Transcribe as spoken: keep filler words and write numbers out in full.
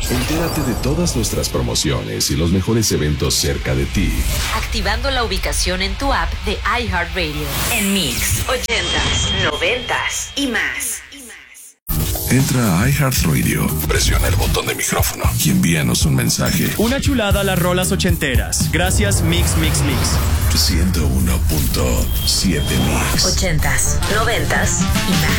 Entérate de todas nuestras promociones y los mejores eventos cerca de ti, activando la ubicación en tu app de iHeartRadio. En Mix, ochentas, noventas y más. Entra a iHeartRadio, presiona el botón de micrófono y envíanos un mensaje. Una chulada a las rolas ochenteras. Gracias, Mix, Mix, Mix. ciento uno punto siete Mix. Ochentas, noventas y más.